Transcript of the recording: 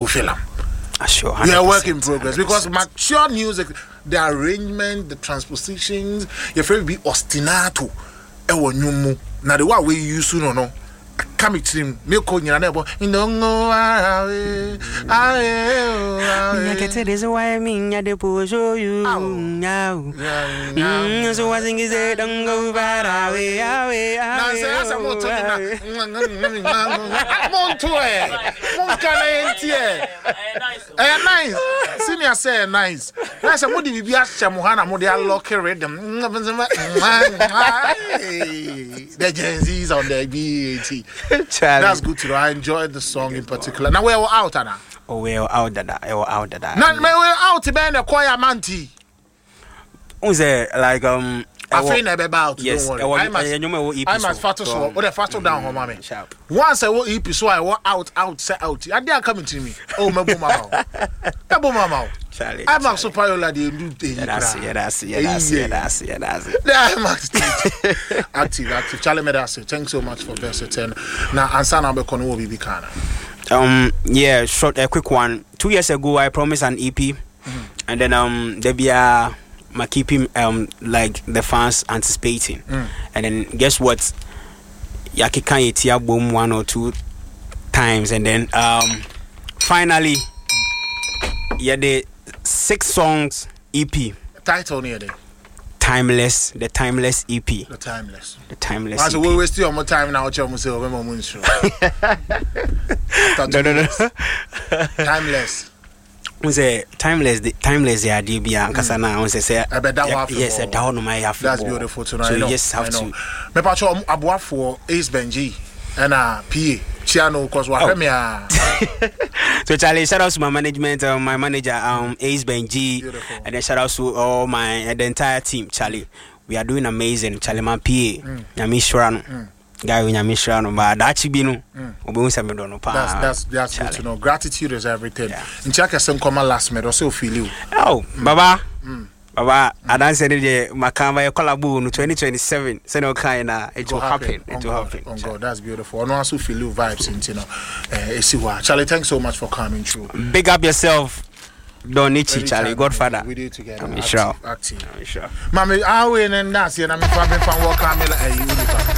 film. Sure, We are work in progress 100%. Because mature music, the arrangement, the transpositions, your friend be ostinato. Ewo nyumu. Na the way we use no. Come to him, milk on your neighbor. You don't know. I get it is why I mean, I depose you now. So I think is it don't go far away. Now say, as I'm not nice. Senior say nice. I said, what did you be at Chamuhana? Modia locker rhythm. The Gen Z's on the BAT. That's good to know. I enjoyed the song in particular. Now we're out, Anna. Oh, we're out that. We're out that. Now we're out to bend a choir manti. Who's there? Like I feel never about. Yes, don't worry. I must fast so. What the fast down, home, mommy. Once I will EP, so I walk out, say out. And they are coming to me. Oh, my boom, mama. Charlie, I'm not so proud of the new thing. That's active. Charlie Medasi, thanks so much for best 10. Now, Ansana Bekono will be Bikana. Yeah, short, a quick one. 2 years ago, I promised an EP, and then there be a keep him like the fans anticipating, and then guess what? Yaki kan yetia boom 1 or 2 times, and then finally, yeah, the 6 songs EP. Title near there. Timeless, the Timeless EP. The Timeless. EP. So we waste more time now. No. Timeless. We say Timeless. The Timeless. Yeah, DBA. Kasana. We say. Yes, down on my half. That's beautiful tonight. So you just have to. Me pacho abuwa for Ace Benji and PA. Chiano, cause what So Charlie, shout out to my management, my manager, Ace Benji, and then shout out to all the entire team. Charlie, we are doing amazing. Charlie, my PA, Nyami Shurano, guy with Nyami Shurano, but that's bino. That's good to know. Gratitude is everything. In Chaka, some common last minute, also feel you. Oh, Baba. Baba, I don't say that my camera collabo 2027. So no kind it will happen. It will happen. Oh God, that's beautiful. I also feel you vibes in Charlie, thanks so much for coming through. Big up yourself. Don't need Charlie, Godfather. We do it together. I'm sure. Mommy, I win and that's it. I'm from Walker.